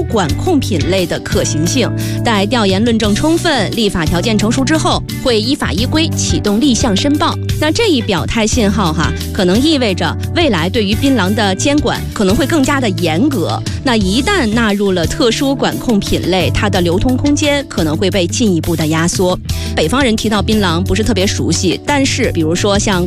管控品类的可行性。待调研论证充分，立法条件成熟之后，会依法依规启动立项申报。那这一表态信号可能意味着未来对于槟榔的监管可能会更加的严格。那一旦纳入了特殊管控品类，它的流通空间可能会被进一步的压缩。北方人提到槟榔不是特别熟悉，但是比如说像